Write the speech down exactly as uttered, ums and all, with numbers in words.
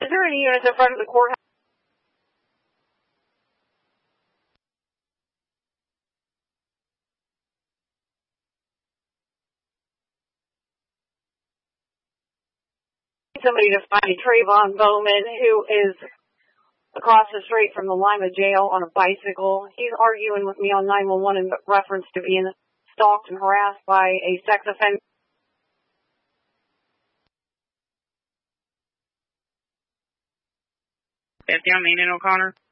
Is there any units in front of the courthouse? Somebody to find Trayvon Bowman, who is across the street from the Lima jail on a bicycle. He's arguing with me on nine one one in reference to being stalked and harassed by a sex offender. fifty on Main and O'Connor.